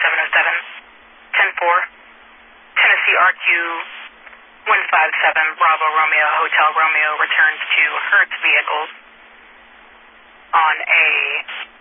707, 10-4, Tennessee RQ 157, Bravo Romeo, Hotel Romeo returns to Hertz vehicles on a